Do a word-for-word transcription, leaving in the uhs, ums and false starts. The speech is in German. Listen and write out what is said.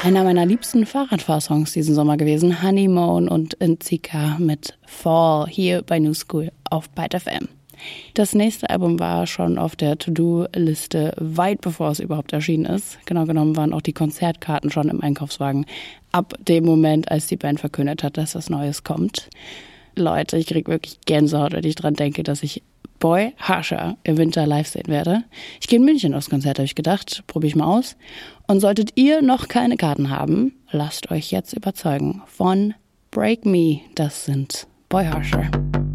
Einer meiner liebsten Fahrradfahrsongs diesen Sommer gewesen. Honeymoon und Nzika mit Fall hier bei New School auf Byte F M. Das nächste Album war schon auf der To-Do-Liste weit bevor es überhaupt erschienen ist. Genau genommen waren auch die Konzertkarten schon im Einkaufswagen ab dem Moment, als die Band verkündet hat, dass was Neues kommt. Leute, ich krieg wirklich Gänsehaut, wenn ich dran denke, dass ich Boy Harsher im Winter live sehen werde. Ich gehe in München aufs Konzert, habe ich gedacht, probiere ich mal aus. Und solltet ihr noch keine Karten haben, lasst euch jetzt überzeugen von Break Me. Das sind Boy Harsher.